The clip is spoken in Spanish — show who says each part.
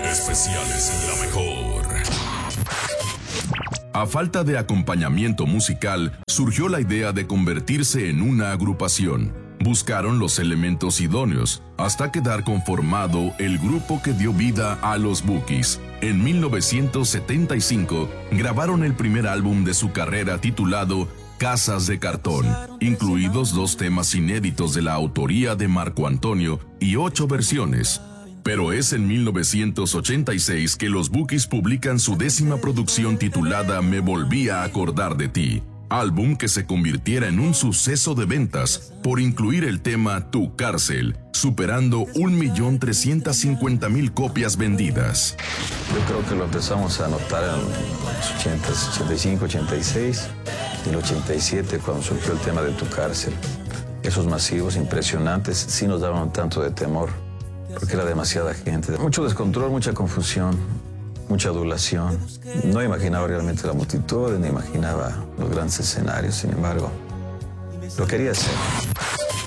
Speaker 1: Especiales en La Mejor.
Speaker 2: A falta de acompañamiento musical, surgió la idea de convertirse en una agrupación. Buscaron los elementos idóneos, hasta quedar conformado el grupo que dio vida a los Bukis. En 1975, grabaron el primer álbum de su carrera titulado Casas de Cartón, incluidos 2 temas inéditos de la autoría de Marco Antonio y 8 versiones. Pero es en 1986 que los Bukis publican su 10ª producción titulada Me Volví a Acordar de Ti, álbum que se convirtiera en un suceso de ventas por incluir el tema Tu Cárcel, superando 1.350.000 copias vendidas.
Speaker 3: Yo creo que lo empezamos a notar en los 80, 85, 86 y el 87 cuando surgió el tema de Tu Cárcel. Esos masivos impresionantes sí nos daban un tanto de temor, porque era demasiada gente. Mucho descontrol, mucha confusión, mucha adulación. No imaginaba realmente la multitud, ni imaginaba los grandes escenarios, sin embargo, lo quería hacer.